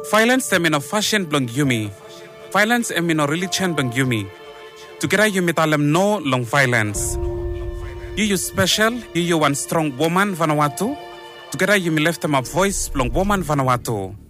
Violence emino fashion blong yumi. Violence emino religion blong yumi. Together you metalem no long violence. You special, you one strong woman Vanuatu. Together you left them a voice blong woman Vanuatu.